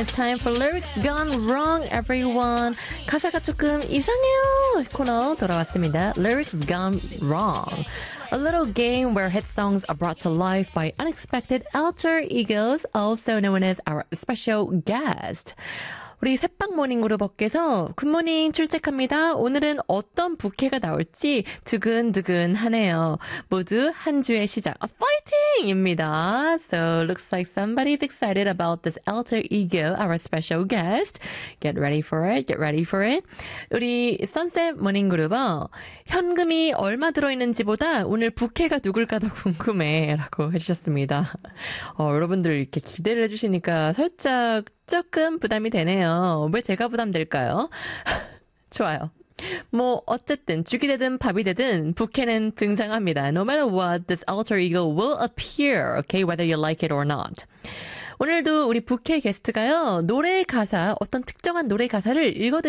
It's time for Lyrics Gone Wrong, everyone. 가사가 조금 이상해요. 코너 돌아왔습니다. Lyrics Gone Wrong. A little game where hit songs are brought to life by unexpected alter egos, also known as our special guest. 우리 새빵 모닝그룹 업계에서 굿모닝 출첵합니다. 오늘은 어떤 부캐가 나올지 두근두근하네요. 모두 한 주의 시작, 파이팅입니다. So looks like somebody's excited about this alter ego, our special guest. Get ready for it. Get ready for it. 우리 선셋 모닝그룹은 현금이 얼마 들어있는지보다 오늘 부캐가 누굴까 더 궁금해라고 해주셨습니다. 여러분들 이렇게 기대를 해주시니까 살짝 조금 부담이 되네요. 왜 제가 부담될까요? 좋아요. 뭐 어쨌든 죽이 되든 밥이 되든 부캐는 등장합니다. No matter what, this alter ego will appear, okay, whether you like it or not. 오늘도 우리 부캐 게스트가요, 노래 가사, 어떤 특정한 노래 가사를 읽어드립니다.